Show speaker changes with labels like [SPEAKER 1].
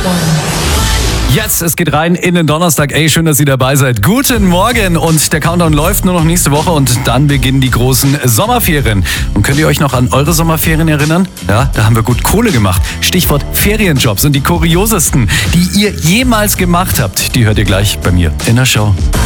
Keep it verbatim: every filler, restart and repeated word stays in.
[SPEAKER 1] Jetzt, es geht rein in den Donnerstag. Ey, schön, dass ihr dabei seid. Guten Morgen und der Countdown läuft nur noch nächste Woche und dann beginnen die großen Sommerferien. Und könnt ihr euch noch an eure Sommerferien erinnern? Ja, da haben wir gut Kohle gemacht. Stichwort Ferienjobs und die kuriosesten, die ihr jemals gemacht habt, die hört ihr gleich bei mir in der Show.